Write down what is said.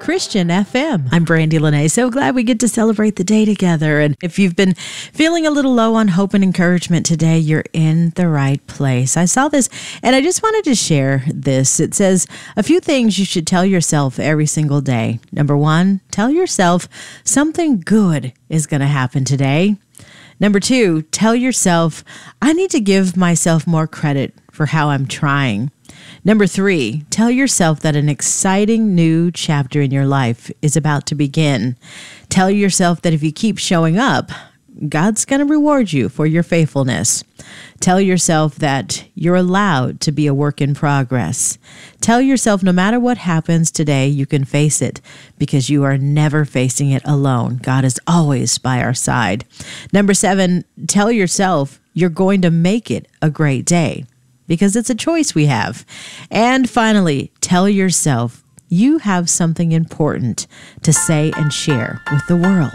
Christian FM. I'm Brandy Lene. So glad we get to celebrate the day together. And if you've been feeling a little low on hope and encouragement today, you're in the right place. I saw this and I just wanted to share this. It says a few things you should tell yourself every single day. Number one, tell yourself something good is going to happen today. Number two, tell yourself, I need to give myself more credit for how I'm trying. Number three, tell yourself that an exciting new chapter in your life is about to begin. Tell yourself that if you keep showing up, God's going to reward you for your faithfulness. Tell yourself that you're allowed to be a work in progress. Tell yourself no matter what happens today, you can face it because you are never facing it alone. God is always by our side. Number seven, tell yourself you're going to make it a great day because it's a choice we have. And finally, tell yourself you have something important to say and share with the world.